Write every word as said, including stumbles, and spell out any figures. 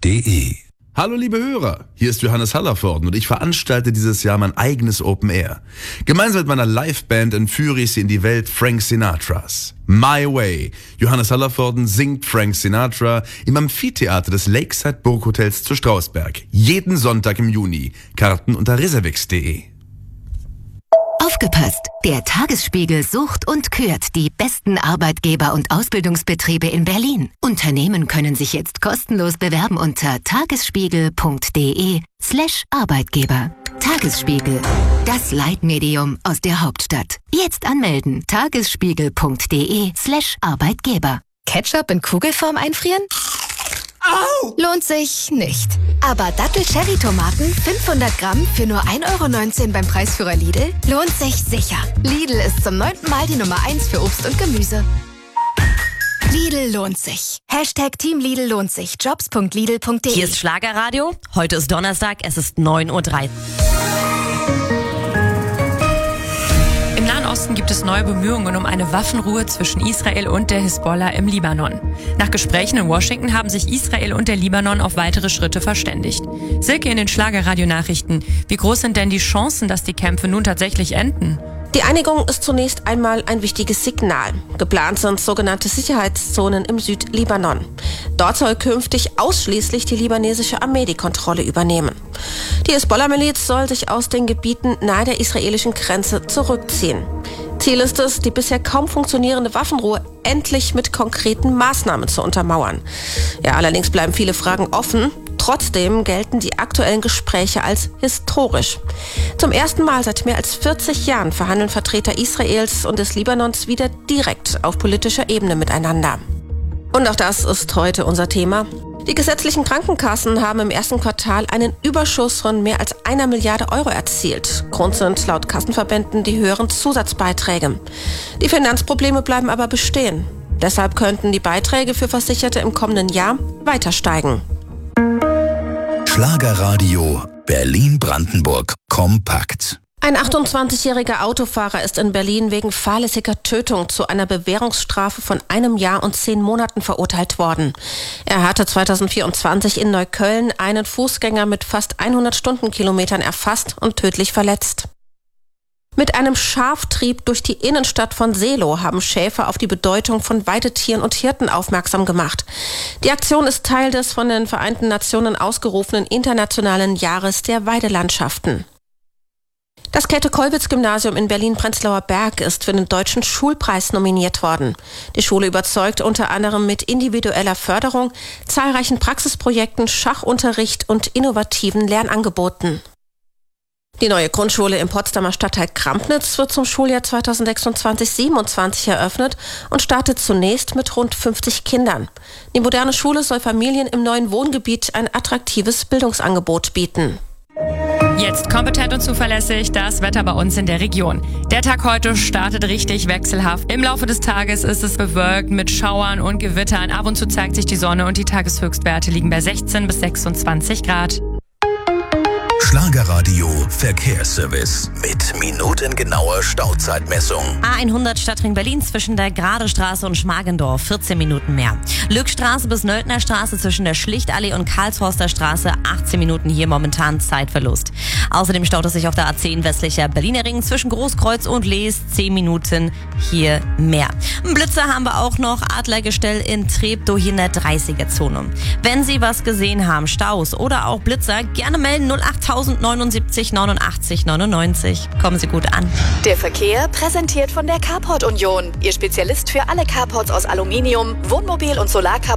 de. Hallo liebe Hörer, hier ist Johannes Hallervorden und ich veranstalte dieses Jahr mein eigenes Open Air. Gemeinsam mit meiner Liveband entführe ich Sie in die Welt Frank Sinatras. My Way. Johannes Hallervorden singt Frank Sinatra im Amphitheater des Lakeside Burghotels zu Strausberg. Jeden Sonntag im Juni. Karten unter reservix punkt de. Aufgepasst! Der Tagesspiegel sucht und kürt die besten Arbeitgeber und Ausbildungsbetriebe in Berlin. Unternehmen können sich jetzt kostenlos bewerben unter tagesspiegel.de slash Arbeitgeber. Tagesspiegel, das Leitmedium aus der Hauptstadt. Jetzt anmelden. tagesspiegel.de slash Arbeitgeber. Ketchup in Kugelform einfrieren? Au! Lohnt sich nicht. Aber Dattel-Cherry-Tomaten fünfhundert Gramm für nur ein Euro neunzehn beim Preisführer Lidl lohnt sich sicher. Lidl ist zum neunten Mal die Nummer eins für Obst und Gemüse. Lidl lohnt sich. Hashtag Team Lidl lohnt sich. jobs punkt lidl punkt de. Hier ist Schlagerradio. Heute ist Donnerstag, es ist neun Uhr drei. Im Nahen Osten gibt es neue Bemühungen um eine Waffenruhe zwischen Israel und der Hisbollah im Libanon. Nach Gesprächen in Washington haben sich Israel und der Libanon auf weitere Schritte verständigt. Silke in den Schlagerradio-Nachrichten. Wie groß sind denn die Chancen, dass die Kämpfe nun tatsächlich enden? Die Einigung ist zunächst einmal ein wichtiges Signal. Geplant sind sogenannte Sicherheitszonen im Südlibanon. Dort soll künftig ausschließlich die libanesische Armee die Kontrolle übernehmen. Die Hisbollah-Miliz soll sich aus den Gebieten nahe der israelischen Grenze zurückziehen. Ziel ist es, die bisher kaum funktionierende Waffenruhe endlich mit konkreten Maßnahmen zu untermauern. Ja, allerdings bleiben viele Fragen offen. Trotzdem gelten die aktuellen Gespräche als historisch. Zum ersten Mal seit mehr als vierzig Jahren verhandeln Vertreter Israels und des Libanons wieder direkt auf politischer Ebene miteinander. Und auch das ist heute unser Thema. Die gesetzlichen Krankenkassen haben im ersten Quartal einen Überschuss von mehr als einer Milliarde Euro erzielt. Grund sind laut Kassenverbänden die höheren Zusatzbeiträge. Die Finanzprobleme bleiben aber bestehen. Deshalb könnten die Beiträge für Versicherte im kommenden Jahr weiter steigen. Schlagerradio Berlin-Brandenburg kompakt. Ein achtundzwanzigjähriger Autofahrer ist in Berlin wegen fahrlässiger Tötung zu einer Bewährungsstrafe von einem Jahr und zehn Monaten verurteilt worden. Er hatte zweitausendvierundzwanzig in Neukölln einen Fußgänger mit fast hundert Stundenkilometern erfasst und tödlich verletzt. Mit einem Schaftrieb durch die Innenstadt von Seelow haben Schäfer auf die Bedeutung von Weidetieren und Hirten aufmerksam gemacht. Die Aktion ist Teil des von den Vereinten Nationen ausgerufenen Internationalen Jahres der Weidelandschaften. Das Käthe-Kollwitz-Gymnasium in Berlin-Prenzlauer Berg ist für den Deutschen Schulpreis nominiert worden. Die Schule überzeugt unter anderem mit individueller Förderung, zahlreichen Praxisprojekten, Schachunterricht und innovativen Lernangeboten. Die neue Grundschule im Potsdamer Stadtteil Krampnitz wird zum Schuljahr zweitausendsechsundzwanzig siebenundzwanzig eröffnet und startet zunächst mit rund fünfzig Kindern. Die moderne Schule soll Familien im neuen Wohngebiet ein attraktives Bildungsangebot bieten. Jetzt kompetent und zuverlässig das Wetter bei uns in der Region. Der Tag heute startet richtig wechselhaft. Im Laufe des Tages ist es bewölkt mit Schauern und Gewittern. Ab und zu zeigt sich die Sonne und die Tageshöchstwerte liegen bei sechzehn bis sechsundzwanzig Grad. Schlagerradio Verkehrsservice mit minutengenauer Stauzeitmessung. A hundert Stadtring Berlin zwischen der Gradestraße und Schmargendorf, vierzehn Minuten mehr. Lückstraße bis Nöldner Straße zwischen der Schlichtallee und Karlshorster Straße, achtzehn Minuten hier momentan Zeitverlust. Außerdem staut es sich auf der A zehn westlicher Berliner Ring zwischen Großkreuz und Lees, zehn Minuten hier mehr. Blitzer haben wir auch noch, Adlergestell in Treptow hier in der dreißiger Zone. Wenn Sie was gesehen haben, Staus oder auch Blitzer, gerne melden null acht neunundsiebzig neunundachtzig neunundneunzig. Kommen Sie gut an. Der Verkehr präsentiert von der Carport Union. Ihr Spezialist für alle Carports aus Aluminium, Wohnmobil- und Solarcarports